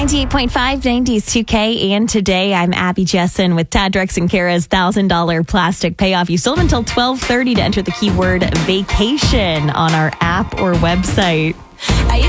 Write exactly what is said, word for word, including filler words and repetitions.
ninety-eight point five, nineties two K. And today I'm Abby Jessen with Tad Drex and Kara's one thousand dollars plastic payoff. You still have until twelve thirty to enter the keyword vacation on our app or website.